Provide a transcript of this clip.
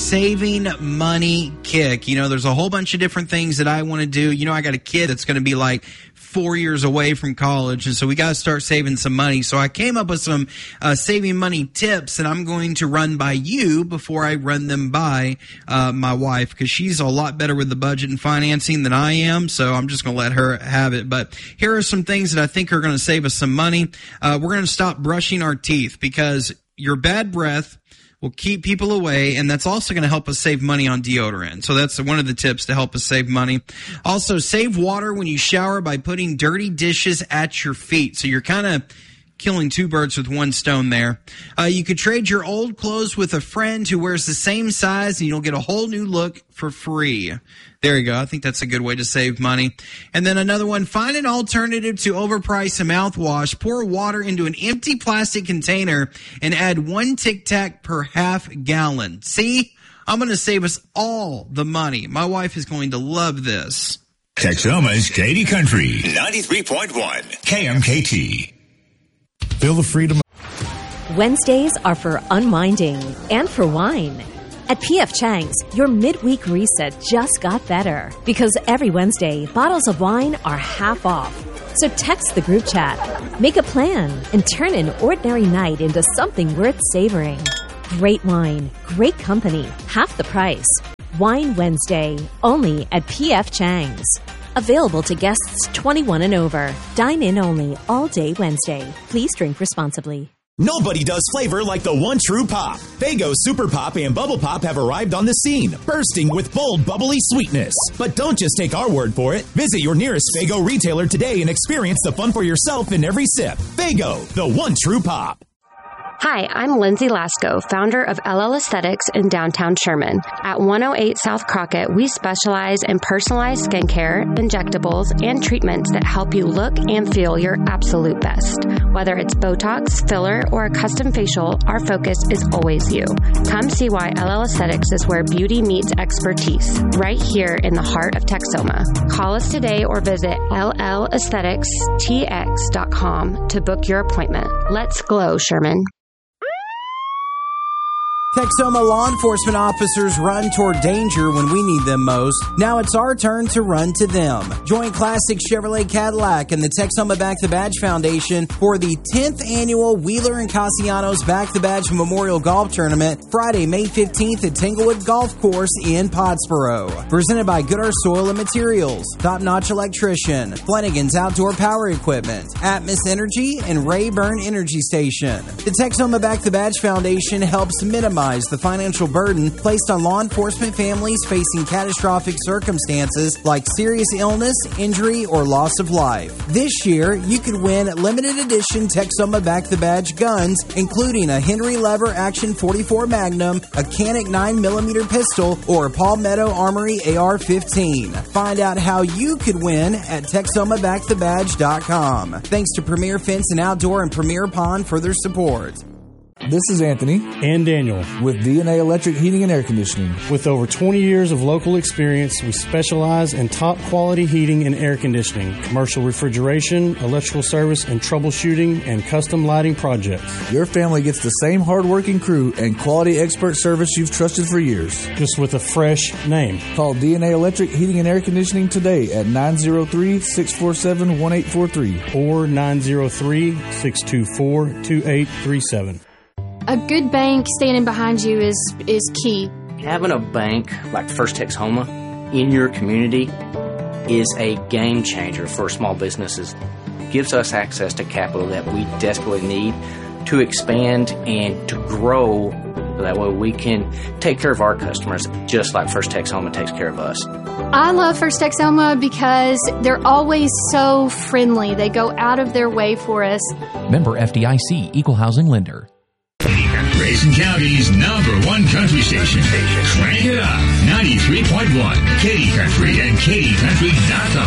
saving money kick. You know, there's a whole bunch of different things that I want to do. You know, I got a kid that's going to be like 4 years away from college, and so we got to start saving some money. So I came up with some saving money tips, and I'm going to run by you before I run them by my wife, because she's a lot better with the budget and financing than I am, so I'm just going to let her have it. But here are some things that I think are going to save us some money. We're going to stop brushing our teeth, because your bad breath will keep people away, and that's also going to help us save money on deodorant. So that's one of the tips to help us save money. Also, save water when you shower by putting dirty dishes at your feet. So you're kind of killing two birds with one stone there. You could trade your old clothes with a friend who wears the same size, and you'll get a whole new look for free. There you go. I think that's a good way to save money. And then another one, find an alternative to overpriced mouthwash. Pour water into an empty plastic container and add 1 Tic Tac per half gallon. See, I'm going to save us all the money. My wife is going to love this. Texoma's Katy Country, 93.1 KMKT. Feel the freedom. Wednesdays are for unwinding and for wine. At P.F. Chang's, your midweek reset just got better, because every Wednesday, bottles of wine are half off. So text the group chat, make a plan, and turn an ordinary night into something worth savoring. Great wine, great company, half the price. Wine Wednesday, only at P.F. Chang's. Available to guests 21 and over. Dine in only all day Wednesday. Please drink responsibly. Nobody does flavor like the one true pop. Faygo Super Pop and Bubble Pop have arrived on the scene, bursting with bold, bubbly sweetness. But don't just take our word for it. Visit your nearest Faygo retailer today and experience the fun for yourself in every sip. Faygo, the one true pop. Hi, I'm Lindsay Lasco, founder of LL Aesthetics in downtown Sherman. At 108 South Crockett, we specialize in personalized skincare, injectables, and treatments that help you look and feel your absolute best. Whether it's Botox, filler, or a custom facial, our focus is always you. Come see why LL Aesthetics is where beauty meets expertise, right here in the heart of Texoma. Call us today or visit LLAestheticsTX.com to book your appointment. Let's glow, Sherman. Texoma law enforcement officers run toward danger when we need them most. Now it's our turn to run to them. Join Classic Chevrolet Cadillac and the Texoma Back the Badge Foundation for the 10th annual Wheeler and Castellanos Back the Badge Memorial Golf Tournament, Friday, May 15th at Tanglewood Golf Course in Pottsboro. Presented by Goodar Soil and Materials, Top Notch Electrician, Flanagan's Outdoor Power Equipment, Atmos Energy, and Rayburn Energy Station. The Texoma Back the Badge Foundation helps minimize the financial burden placed on law enforcement families facing catastrophic circumstances like serious illness, injury, or loss of life. This year, you could win limited edition Texoma Back the Badge guns, including a Henry Lever Action 44 Magnum, a Canik 9mm pistol, or a Palmetto Armory AR-15. Find out how you could win at TexomaBackTheBadge.com. Thanks to Premier Fence and Outdoor and Premier Pond for their support. This is Anthony and Daniel with DNA Electric Heating and Air Conditioning. With over 20 years of local experience, we specialize in top quality heating and air conditioning, commercial refrigeration, electrical service and troubleshooting, and custom lighting projects. Your family gets the same hardworking crew and quality expert service you've trusted for years, just with a fresh name. Call DNA Electric Heating and Air Conditioning today at 903-647-1843 or 903-624-2837. A good bank standing behind you is key. Having a bank like First Texoma in your community is a game changer for small businesses. It gives us access to capital that we desperately need to expand and to grow. That way we can take care of our customers just like First Texoma takes care of us. I love First Texoma because they're always so friendly. They go out of their way for us. Member FDIC, Equal Housing Lender. Grayson County's #1 country station. Crank it up. 93.1 Katy Country and KatyCountry.com.